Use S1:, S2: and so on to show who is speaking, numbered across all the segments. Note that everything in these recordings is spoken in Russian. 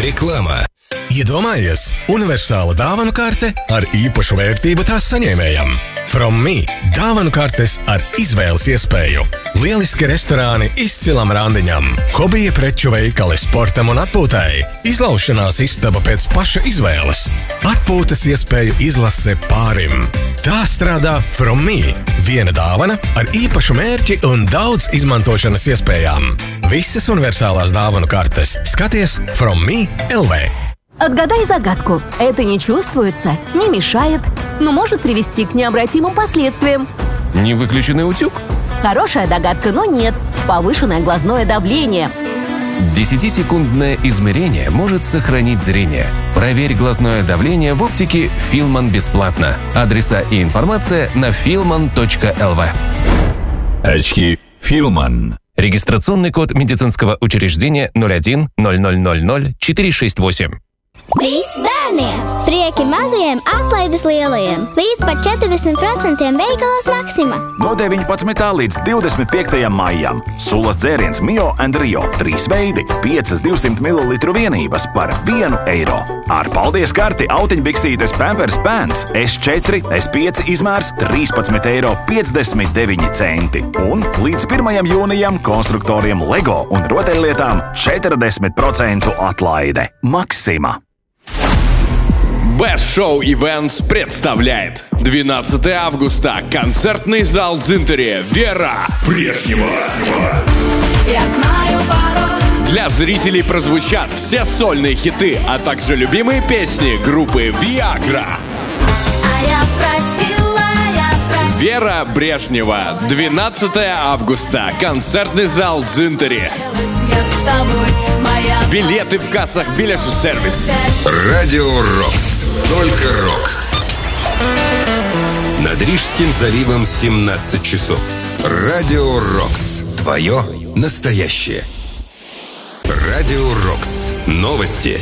S1: Reklāmā. Iedomājies, universāla dāvanu karte ar īpašu vērtību tās saņēmējam. From Me – dāvanu kartes ar izvēles iespēju. Lieliski restorāni izcilam randiņam. Hobija preču veikali sportam un atpūtai. Izlaušanās istaba pēc paša izvēles. Atpūtas iespēju izlase pārim. Tā strādā From Me. Viena dāvana ar īpašu mērķi un daudz izmantošanas iespējām. Visas универсалās дāvanu kartes skaties From Me LV.
S2: Отгадай загадку. Это не чувствуется, не мешает, но может привести к необратимым последствиям.
S3: Не выключенный утюг?
S2: Хорошая догадка, но нет. Повышенное глазное давление.
S3: 10-секундное измерение может сохранить зрение. Проверь глазное давление в оптике Филман бесплатно. Адреса и информация на filman.lv.
S4: Очки Филман.
S3: Rегистрационный код медицинского учреждения 01 0000 468.
S5: Viss bērniem! Prieki mazajiem, atlaides lielajiem! Līdz pat 40% veikalos Maxima!
S6: No 19. līdz 25. maijam. Sulas dzēriens Mio and Rio. 3 veidi, 5 200 ml vienības par €1. Ar paldies karti autiņbiksītes Pampers Pants S4, S5 izmērs €13,59. Un līdz 1. jūnijam konstruktoriem Lego un rotaļlietām 40% atlaide. Maxima!
S7: Best Show Events представляет 12 августа. Концертный зал Дзинтери. Вера Брежнева.
S8: Я знаю пароль.
S7: Для зрителей прозвучат все сольные хиты, а также любимые песни группы Viagra. Вера Брежнева. 12 августа. Концертный зал Дзинтери. Билеты в кассах билет-сервис.
S1: Радио Рокс. Только рок. Над Рижским заливом 17 часов. Радио Рокс. Твое настоящее. Радио Рокс. Новости.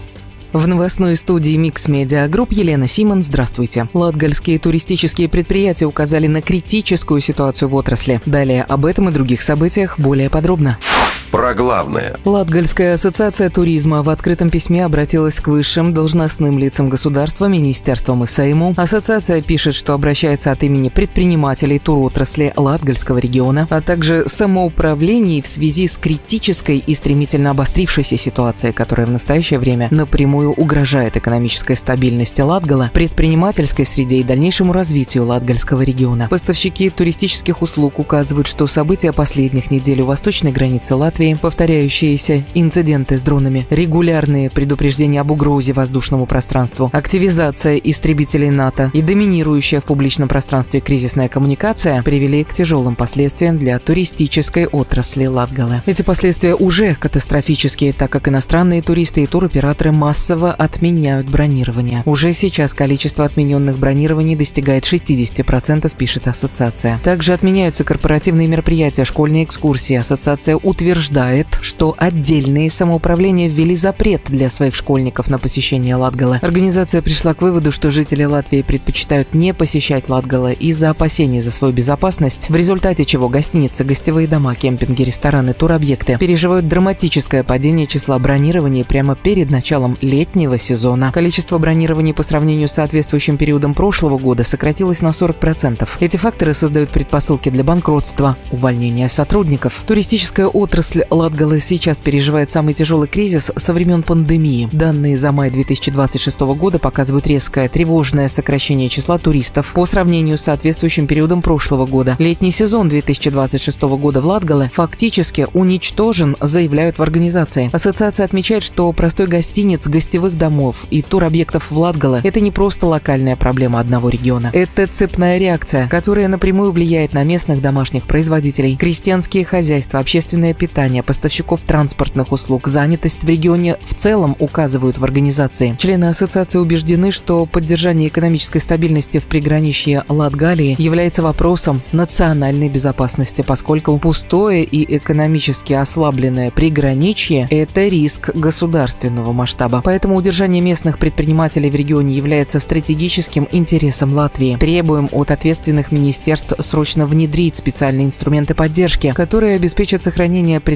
S9: В новостной студии Mix Media Group Елена Симон. Здравствуйте. Латгальские туристические предприятия указали на критическую ситуацию в отрасли. Далее об этом и других событиях более подробно.
S10: Про главное.
S9: Латгальская ассоциация туризма в открытом письме обратилась к высшим должностным лицам государства, министерствам и Сейму. Ассоциация пишет, что обращается от имени предпринимателей туротрасли Латгальского региона, а также самоуправлений в связи с критической и стремительно обострившейся ситуацией, которая в настоящее время напрямую угрожает экономической стабильности Латгала, предпринимательской среде и дальнейшему развитию Латгальского региона. Поставщики туристических услуг указывают, что события последних недель у восточной границы Латвии, повторяющиеся инциденты с дронами, регулярные предупреждения об угрозе воздушному пространству, активизация истребителей НАТО и доминирующая в публичном пространстве кризисная коммуникация привели к тяжелым последствиям для туристической отрасли Латгалы. Эти последствия уже катастрофические, так как иностранные туристы и туроператоры массово отменяют бронирование. Уже сейчас количество отмененных бронирований достигает 60%, пишет ассоциация. Также отменяются корпоративные мероприятия, школьные экскурсии. Ассоциация утверждает, что отдельные самоуправления ввели запрет для своих школьников на посещение Латгала. Организация пришла к выводу, что жители Латвии предпочитают не посещать Латгала из-за опасений за свою безопасность, в результате чего гостиницы, гостевые дома, кемпинги, рестораны, туробъекты переживают драматическое падение числа бронирований прямо перед началом летнего сезона. Количество бронирований по сравнению с соответствующим периодом прошлого года сократилось на 40%. Эти факторы создают предпосылки для банкротства, увольнения сотрудников. Туристическая отрасль Латгалы сейчас переживает самый тяжелый кризис со времен пандемии. Данные за май 2026 года показывают резкое, тревожное сокращение числа туристов по сравнению с соответствующим периодом прошлого года. Летний сезон 2026 года в Латгале фактически уничтожен, заявляют в организации. Ассоциация отмечает, что простой гостиниц, гостевых домов и туробъектов в Латгале – это не просто локальная проблема одного региона. Это цепная реакция, которая напрямую влияет на местных домашних производителей, крестьянские хозяйства, общественное питание, поставщиков транспортных услуг, занятость в регионе в целом, указывают в организации. Члены ассоциации убеждены, что поддержание экономической стабильности в приграничье Латгалии является вопросом национальной безопасности, поскольку пустое и экономически ослабленное приграничье – это риск государственного масштаба. Поэтому удержание местных предпринимателей в регионе является стратегическим интересом Латвии. Требуем от ответственных министерств срочно внедрить специальные инструменты поддержки, которые обеспечат сохранение предпринимательства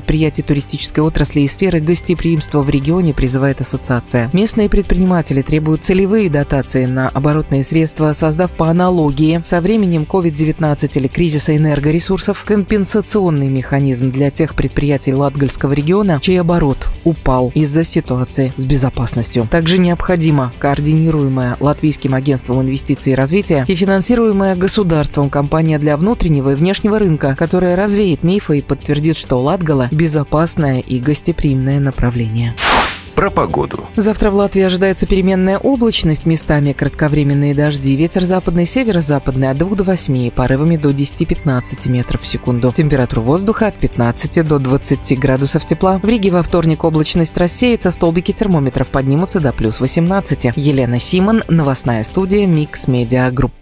S9: предприятий туристической отрасли и сферы гостеприимства в регионе, призывает ассоциация. Местные предприниматели требуют целевые дотации на оборотные средства, создав по аналогии со временем COVID-19 или кризиса энергоресурсов компенсационный механизм для тех предприятий Латгальского региона, чей оборот упал из-за ситуации с безопасностью. Также необходима координируемая Латвийским агентством инвестиций и развития и финансируемая государством кампания для внутреннего и внешнего рынка, которая развеет мифы и подтвердит, что Латгала – безопасное и гостеприимное направление.
S3: Про погоду.
S9: Завтра в Латвии ожидается переменная облачность, местами кратковременные дожди, ветер западный, северо-западный от 2 до 8, порывами до 10-15 метров в секунду. Температура воздуха от 15 до 20 градусов тепла. В Риге во вторник облачность рассеется, столбики термометров поднимутся до плюс 18. Елена Симон, новостная студия Микс Медиа Групп.